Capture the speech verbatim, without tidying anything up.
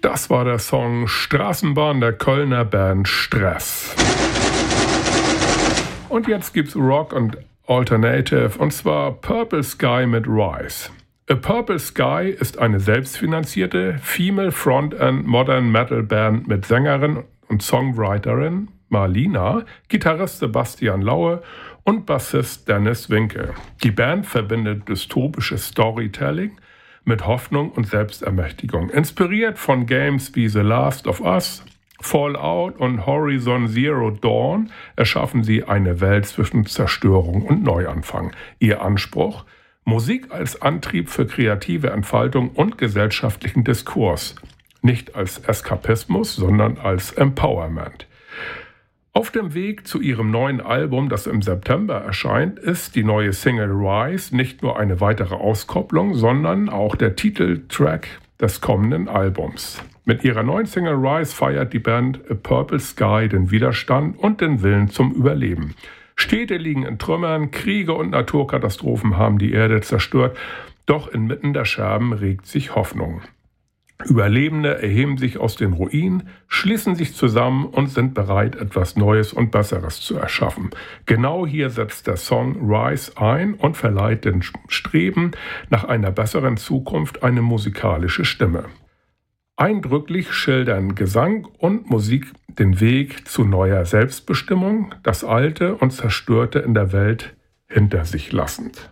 Das war der Song Straßenbahn der Kölner Band Stress. Und jetzt gibt's Rock und Alternative, und zwar Purple Sky mit Rise. A Purple Sky ist eine selbstfinanzierte Female Front-End Modern Metal Band mit Sängerin und Songwriterin Marlina, Gitarrist Sebastian Laue und Bassist Dennis Winke. Die Band verbindet dystopisches Storytelling mit Hoffnung und Selbstermächtigung. Inspiriert von Games wie The Last of Us, Fallout und Horizon Zero Dawn erschaffen sie eine Welt zwischen Zerstörung und Neuanfang. Ihr Anspruch: Musik als Antrieb für kreative Entfaltung und gesellschaftlichen Diskurs. Nicht als Eskapismus, sondern als Empowerment. Auf dem Weg zu ihrem neuen Album, das im September erscheint, ist die neue Single Rise nicht nur eine weitere Auskopplung, sondern auch der Titeltrack des kommenden Albums. Mit ihrer neuen Single Rise feiert die Band A Purple Sky den Widerstand und den Willen zum Überleben. Städte liegen in Trümmern, Kriege und Naturkatastrophen haben die Erde zerstört, doch inmitten der Scherben regt sich Hoffnung. Überlebende erheben sich aus den Ruinen, schließen sich zusammen und sind bereit, etwas Neues und Besseres zu erschaffen. Genau hier setzt der Song Rise ein und verleiht den Streben nach einer besseren Zukunft eine musikalische Stimme. Eindrücklich schildern Gesang und Musik den Weg zu neuer Selbstbestimmung, das Alte und Zerstörte in der Welt hinter sich lassend.